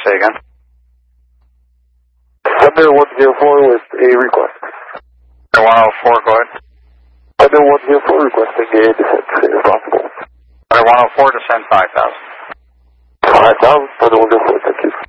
Say again. Thunder 104 with a request. 104, go ahead. Thunder 104 requesting a descent if possible. 104, descend 5,000. 5,000, Thunder 104, thank you.